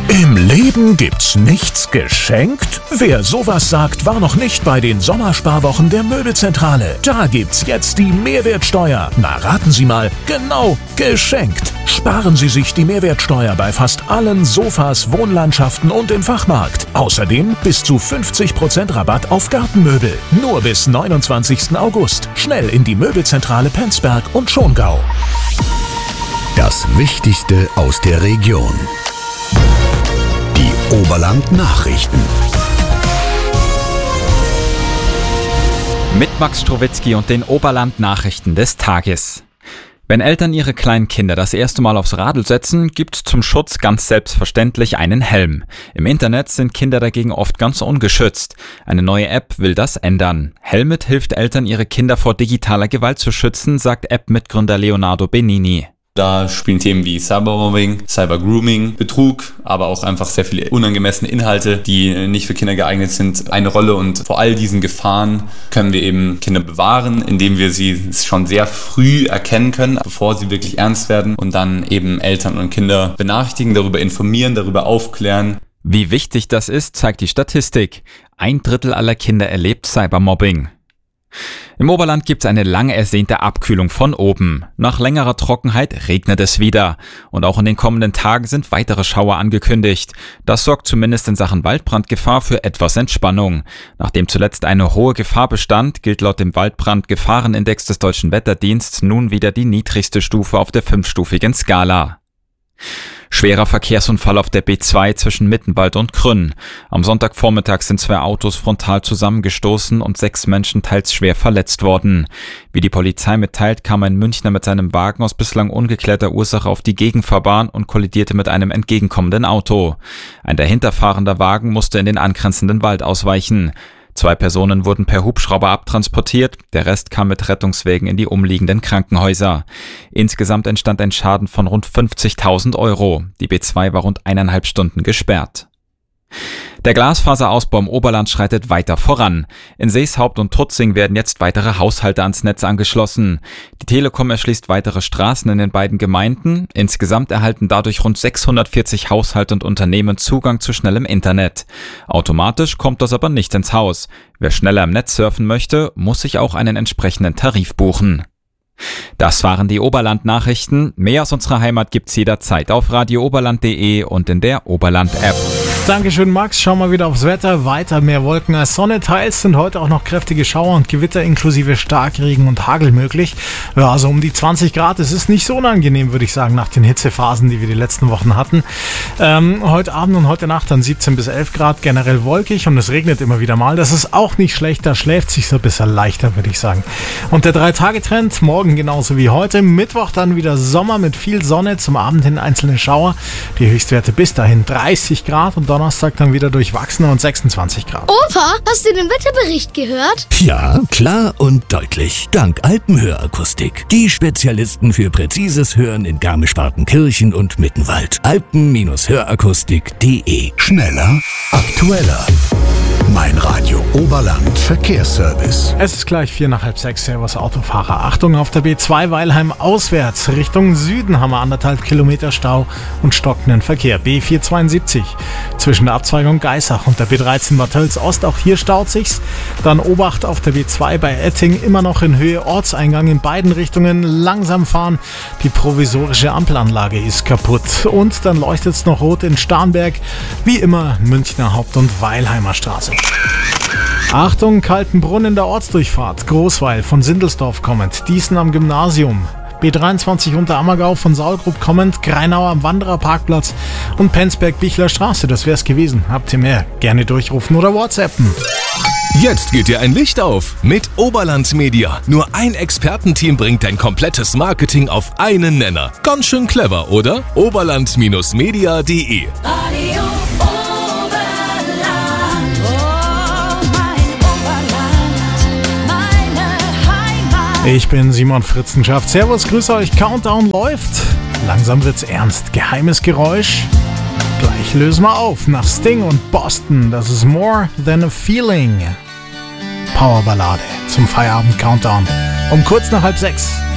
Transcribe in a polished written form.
Im Leben gibt's nichts geschenkt? Wer sowas sagt, war noch nicht bei den Sommersparwochen der Möbelzentrale. Da gibt's jetzt die Mehrwertsteuer. Na, raten Sie mal, genau, geschenkt. Sparen Sie sich die Mehrwertsteuer bei fast allen Sofas, Wohnlandschaften und im Fachmarkt. Außerdem bis zu 50% Rabatt auf Gartenmöbel. Nur bis 29. August. Schnell in die Möbelzentrale Penzberg und Schongau. Das Wichtigste aus der Region. Die Oberland-Nachrichten. Mit Max Strowitzki und den Oberland-Nachrichten des Tages. Wenn Eltern ihre kleinen Kinder das erste Mal aufs Radl setzen, gibt's zum Schutz ganz selbstverständlich einen Helm. Im Internet sind Kinder dagegen oft ganz ungeschützt. Eine neue App will das ändern. Helmet hilft Eltern, ihre Kinder vor digitaler Gewalt zu schützen, sagt App-Mitgründer Leonardo Benini. Da spielen Themen wie Cybermobbing, Cybergrooming, Betrug, aber auch einfach sehr viele unangemessene Inhalte, die nicht für Kinder geeignet sind, eine Rolle. Und vor all diesen Gefahren können wir eben Kinder bewahren, indem wir sie schon sehr früh erkennen können, bevor sie wirklich ernst werden, und dann eben Eltern und Kinder benachrichtigen, darüber informieren, darüber aufklären. Wie wichtig das ist, zeigt die Statistik. 1/3 aller Kinder erlebt Cybermobbing. Im Oberland gibt's eine lang ersehnte Abkühlung von oben. Nach längerer Trockenheit regnet es wieder. Und auch in den kommenden Tagen sind weitere Schauer angekündigt. Das sorgt zumindest in Sachen Waldbrandgefahr für etwas Entspannung. Nachdem zuletzt eine hohe Gefahr bestand, gilt laut dem Waldbrandgefahrenindex des Deutschen Wetterdienstes nun wieder die niedrigste Stufe auf der 5-stufigen Skala. Schwerer Verkehrsunfall auf der B2 zwischen Mittenwald und Krünn. Am Sonntagvormittag sind 2 Autos frontal zusammengestoßen und 6 Menschen teils schwer verletzt worden. Wie die Polizei mitteilt, kam ein Münchner mit seinem Wagen aus bislang ungeklärter Ursache auf die Gegenfahrbahn und kollidierte mit einem entgegenkommenden Auto. Ein dahinterfahrender Wagen musste in den angrenzenden Wald ausweichen. 2 Personen wurden per Hubschrauber abtransportiert, der Rest kam mit Rettungswägen in die umliegenden Krankenhäuser. Insgesamt entstand ein Schaden von rund 50.000 €. Die B2 war rund 1,5 Stunden gesperrt. Der Glasfaserausbau im Oberland schreitet weiter voran. In Seeshaupt und Tutzing werden jetzt weitere Haushalte ans Netz angeschlossen. Die Telekom erschließt weitere Straßen in den beiden Gemeinden. Insgesamt erhalten dadurch rund 640 Haushalte und Unternehmen Zugang zu schnellem Internet. Automatisch kommt das aber nicht ins Haus. Wer schneller im Netz surfen möchte, muss sich auch einen entsprechenden Tarif buchen. Das waren die Oberland-Nachrichten. Mehr aus unserer Heimat gibt's jederzeit auf radiooberland.de und in der Oberland-App. Dankeschön, Max. Schauen wir wieder aufs Wetter. Weiter mehr Wolken als Sonne. Teils sind heute auch noch kräftige Schauer und Gewitter inklusive Starkregen und Hagel möglich. Ja, also um die 20 Grad. Es ist nicht so unangenehm, würde ich sagen, nach den Hitzephasen, die wir die letzten Wochen hatten. Heute Abend und heute Nacht dann 17 bis 11 Grad. Generell wolkig und es regnet immer wieder mal. Das ist auch nicht schlecht. Da schläft sich so ein bisschen leichter, würde ich sagen. Und der 3-Tage-Trend morgen genauso wie heute. Mittwoch dann wieder Sommer mit viel Sonne. Zum Abend hin einzelne Schauer. Die Höchstwerte bis dahin 30 Grad und Donnerstag dann wieder durchwachsen und 26 Grad. Opa, hast du den Wetterbericht gehört? Ja, klar und deutlich. Dank Alpenhörakustik. Die Spezialisten für präzises Hören in Garmisch-Partenkirchen und Mittenwald. Alpen-Hörakustik.de. Schneller, aktueller. Mein Radio Oberland Verkehrsservice. Es ist gleich 5:45. Servus Autofahrer. Achtung, auf der B2 Weilheim auswärts Richtung Süden haben wir 1,5 Kilometer Stau und stockenden Verkehr. B472 zwischen der Abzweigung Geissach und der B13 Bad Tölz Ost. Auch hier staut sich's. Dann Obacht auf der B2 bei Etting, immer noch in Höhe Ortseingang in beiden Richtungen. Langsam fahren. Die provisorische Ampelanlage ist kaputt. Und dann leuchtet es noch rot in Starnberg. Wie immer Münchner Haupt- und Weilheimer Straße. Achtung, Kaltenbrunn in der Ortsdurchfahrt. Großweil von Sindelsdorf kommend. Diesen am Gymnasium. B23 Unterammergau von Saulgrub kommend. Greinau am Wandererparkplatz. Und Penzberg-Bichler Straße. Das wär's gewesen. Habt ihr mehr? Gerne durchrufen oder WhatsAppen. Jetzt geht dir ein Licht auf mit Oberland Media. Nur ein Expertenteam bringt dein komplettes Marketing auf einen Nenner. Ganz schön clever, oder? Oberland-media.de. Ich bin Simon Fritzenschaft. Servus, grüß euch. Countdown läuft. Langsam wird's ernst. Geheimes Geräusch. Gleich lösen wir auf. Nach Sting und Boston. Das ist More Than a Feeling. Powerballade zum Feierabend-Countdown. Um kurz nach 5:30.